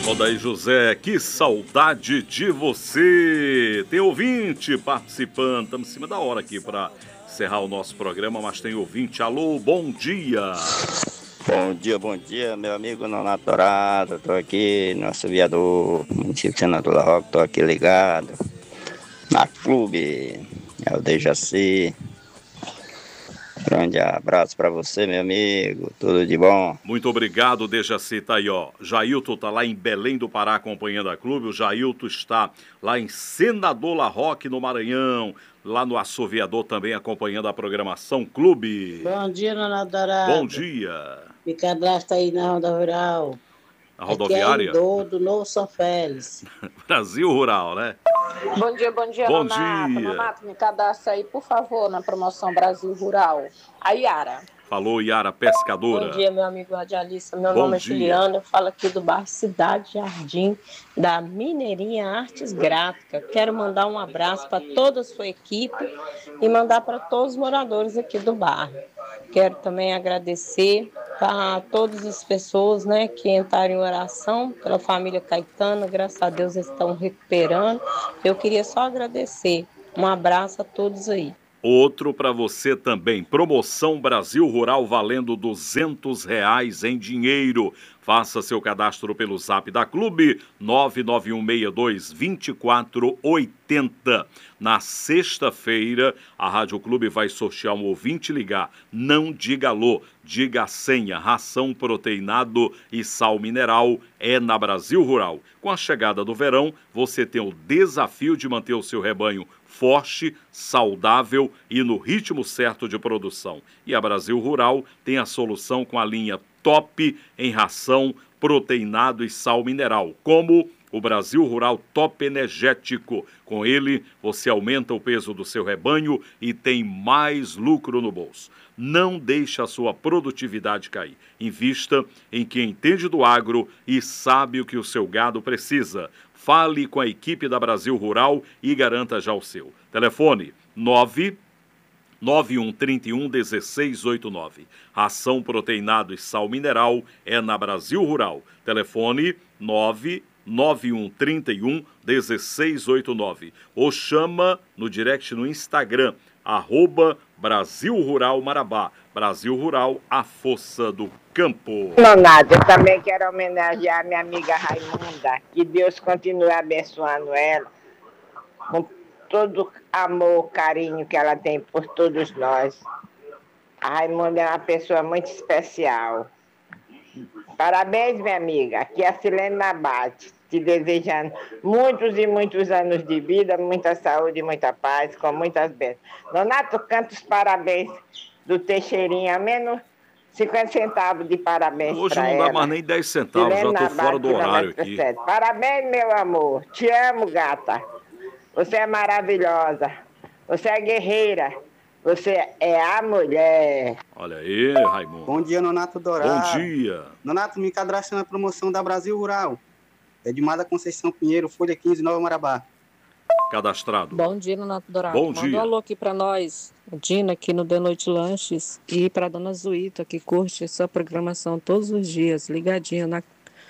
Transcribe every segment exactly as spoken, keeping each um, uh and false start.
Odaí José, que saudade de você! Tem ouvinte participando, estamos em cima da hora aqui para encerrar o nosso programa, mas tem ouvinte. Alô, bom dia! Bom dia, bom dia, meu amigo Nonato Dourado. Estou aqui no assoviador, município de Senador La Roca, estou aqui ligado na clube, é o Dejaci. Grande abraço para você, meu amigo, tudo de bom. Muito obrigado, Dejaci, tá aí, ó. Jailton tá lá em Belém do Pará acompanhando a clube, o Jailton está lá em Senador La Roque, no Maranhão, lá no assoviador também acompanhando a programação Clube. Bom dia, Nonato Dourado. Bom dia. Me cadastra aí na Roda Rural. Na rodoviária? Aqui é Indô, do Novo São Félix. Brasil Rural, né? Bom dia, bom dia, Bom Nonato. dia. Nonato, me cadastra aí, por favor, na promoção Brasil Rural. A Yara. Falou, Yara Pescadora. Bom dia, meu amigo Radialista. Meu Bom nome é dia. Juliana. Eu falo aqui do bairro Cidade Jardim, da Mineirinha Artes Gráficas. Quero mandar um abraço para toda a sua equipe e mandar para todos os moradores aqui do bairro. Quero também agradecer a todas as pessoas, né, que entraram em oração pela família Caetano. Graças a Deus eles estão recuperando. Eu queria só agradecer. Um abraço a todos aí. Outro para você também. Promoção Brasil Rural valendo duzentos reais em dinheiro. Faça seu cadastro pelo zap da Clube nove nove um seis dois, dois quatro oito zero. Na sexta-feira, a Rádio Clube vai sortear um ouvinte ligar. Não diga alô, diga a senha. Ração proteinado e sal mineral é na Brasil Rural. Com a chegada do verão, você tem o desafio de manter o seu rebanho forte, saudável e no ritmo certo de produção. E a Brasil Rural tem a solução com a linha top em ração, proteinado e sal mineral, como o Brasil Rural Top Energético. Com ele, você aumenta o peso do seu rebanho e tem mais lucro no bolso. Não deixe a sua produtividade cair. Invista em quem entende do agro e sabe o que o seu gado precisa. Fale com a equipe da Brasil Rural e garanta já o seu. Telefone nove nove um três um um seis oito nove. Ração proteinado e sal mineral é na Brasil Rural. Telefone nove nove um três um um seis oito nove. Ou chama no direct no Instagram, arroba Brasil Rural Marabá. Brasil Rural, a força do campo. Nonato, eu também quero homenagear minha amiga Raimunda. Que Deus continue abençoando ela com todo amor, carinho que ela tem por todos nós. A Raimunda é uma pessoa muito especial. Parabéns, minha amiga. Aqui é a Silene Nabate, te desejando muitos e muitos anos de vida, muita saúde, muita paz, com muitas bênçãos. Nonato, canta os parabéns do Teixeirinha, menos cinquenta centavos de parabéns. Hoje não ela. dá mais nem dez centavos, Silene já estou fora do Nabate, horário aqui. quilômetro sete. Parabéns, meu amor. Te amo, gata. Você é maravilhosa. Você é guerreira. Você é a mulher. Olha aí, Raimundo. Bom dia, Nonato Dourado. Bom dia. Nonato, me cadastra na promoção da Brasil Rural. Edmar da Conceição Pinheiro, Folha quinze, Nova Marabá. Cadastrado. Bom dia, Nonato Dourado. Bom Manda dia. um alô aqui para nós, Dina, aqui no The Noite Lanches, e para Dona Zuíta, que curte essa programação todos os dias, ligadinha na,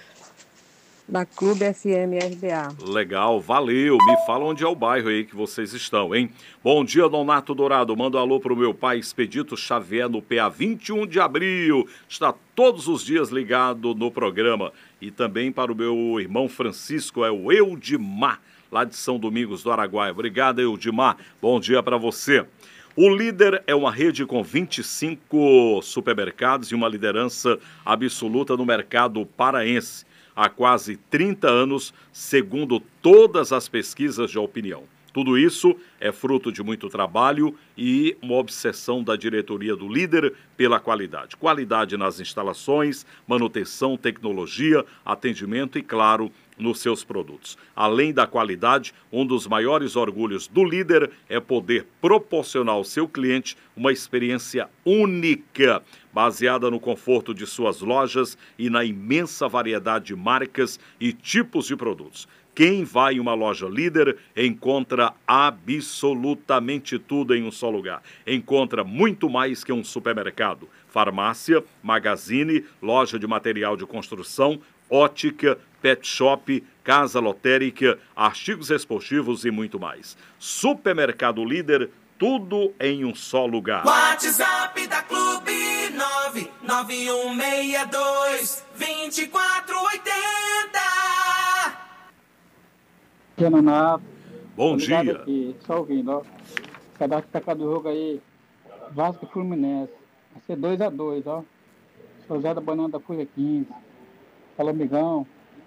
na Clube F M R B A. Legal, valeu. Me fala onde é o bairro aí que vocês estão, hein? Bom dia, Nonato Dourado. Manda um alô pro meu pai Expedito Xavier no P A vinte e um de abril. Está todos os dias ligado no programa. E também para o meu irmão Francisco, é o Eudimar, lá de São Domingos do Araguaia. Obrigado, Eudimar. Bom dia para você. O Líder é uma rede com vinte e cinco supermercados e uma liderança absoluta no mercado paraense. Há quase trinta anos, segundo todas as pesquisas de opinião. Tudo isso é fruto de muito trabalho e uma obsessão da diretoria do Líder pela qualidade. Qualidade nas instalações, manutenção, tecnologia, atendimento e, claro, nos seus produtos. Além da qualidade, um dos maiores orgulhos do Líder é poder proporcionar ao seu cliente uma experiência única, baseada no conforto de suas lojas e na imensa variedade de marcas e tipos de produtos. Quem vai em uma loja Líder encontra absolutamente tudo em um só lugar. Encontra muito mais que um supermercado. Farmácia, magazine, loja de material de construção, ótica, pet shop, casa lotérica, artigos esportivos e muito mais. Supermercado Líder, tudo em um só lugar. WhatsApp da Clube nove nove um seis dois, dois quatro oito zero. Nonato. Bom dia. Aqui, só ouvindo, ó. Cadastro pra cá do jogo aí, Vasco e Fluminense. Vai ser dois a dois, ó. Sou Zé da Banana da Folha quinze. Fala, amigão.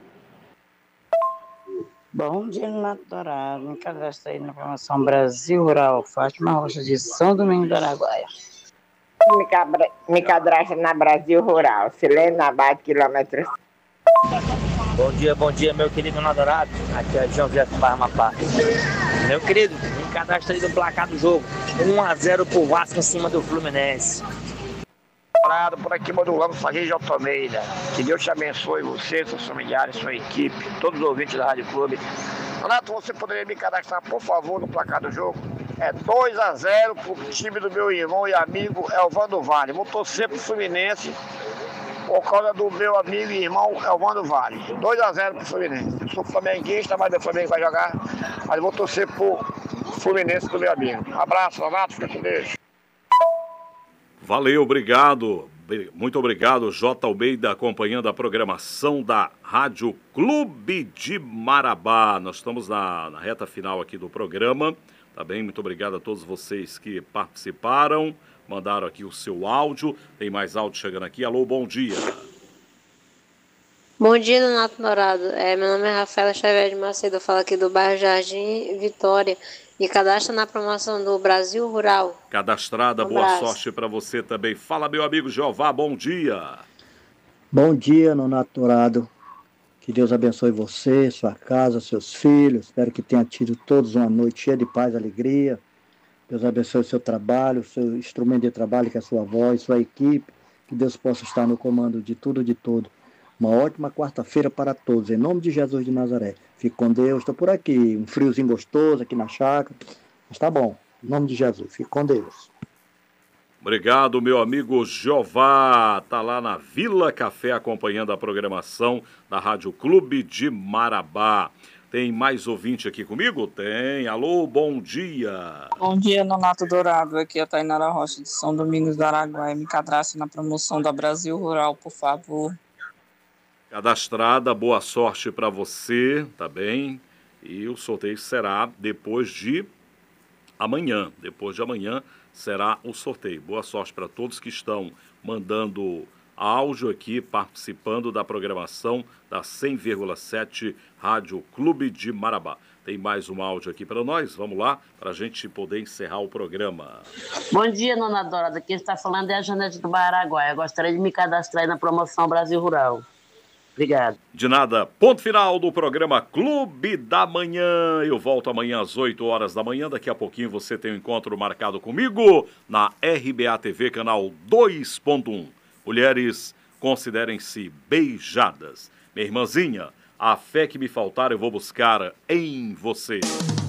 Bom dia, Nonato Dourado. Me cadastra aí na promoção Brasil Rural. Fátima Rocha de São Domingos do Araguaia. Me, cabra, me cadastra na Brasil Rural. Silene Abate, quilômetro. Bom dia, bom dia, meu querido Dourado. Aqui é João José Parmapá. Meu querido, me cadastra aí no placar do jogo. um a zero pro Vasco em cima do Fluminense. Por aqui, modulando Faria de Almeida. Que Deus te abençoe, você, seus familiares, sua equipe, todos os ouvintes da Rádio Clube. Renato, você poderia me cadastrar, por favor, no placar do jogo? É dois a zero pro time do meu irmão e amigo Elvando Vale. Vou torcer pro Fluminense por causa do meu amigo e irmão Elvando Vale. dois a zero pro Fluminense. Eu sou flamenguista, mas meu Flamengo vai jogar. Mas vou torcer pro Fluminense do meu amigo. Um abraço, Renato, fica com Deus. Valeu, obrigado. Muito obrigado, J. Almeida, acompanhando a programação da Rádio Clube de Marabá. Nós estamos na, na reta final aqui do programa, tá bem? Muito obrigado a todos vocês que participaram, mandaram aqui o seu áudio. Tem mais áudio chegando aqui. Alô, bom dia. Bom dia, Nonato Dourado. É, meu nome é Rafaela Xavier de Macedo, eu falo aqui do bairro Jardim Vitória. Me cadastra na promoção do Brasil Rural. Cadastrada, Um boa abraço. sorte para você também. Fala, meu amigo Jeová, bom dia. Bom dia, Nonato Dourado. Que Deus abençoe você, sua casa, seus filhos. Espero que tenha tido todos uma noite cheia de paz e alegria. Deus abençoe o seu trabalho, o seu instrumento de trabalho, que é a sua voz, sua equipe. Que Deus possa estar no comando de tudo e de todo. Uma ótima quarta-feira para todos, em nome de Jesus de Nazaré. Fique com Deus, estou por aqui, um friozinho gostoso aqui na chácara, mas tá bom, em nome de Jesus, fique com Deus. Obrigado, meu amigo Jeová. Tá lá na Vila Café acompanhando a programação da Rádio Clube de Marabá. Tem mais ouvinte aqui comigo? Tem. Alô, bom dia. Bom dia, Nonato Dourado. Aqui é a Tainara Rocha de São Domingos do Araguaia. Me cadastre na promoção da Brasil Rural, por favor. Cadastrada, boa sorte para você, tá bem? E o sorteio será depois de amanhã. Depois de amanhã será o sorteio. Boa sorte para todos que estão mandando áudio aqui, participando da programação da cem vírgula sete Rádio Clube de Marabá. Tem mais um áudio aqui para nós, vamos lá, para a gente poder encerrar o programa. Bom dia, Nonato Dourado. Quem está falando é a Janete do Bairro Araguaia. Eu gostaria de me cadastrar aí na promoção Brasil Rural. Obrigado. De nada. Ponto final do programa Clube da Manhã. Eu volto amanhã às oito horas da manhã. Daqui a pouquinho você tem um encontro marcado comigo na R B A T V, canal dois ponto um. Mulheres, considerem-se beijadas. Minha irmãzinha, a fé que me faltar eu vou buscar em você.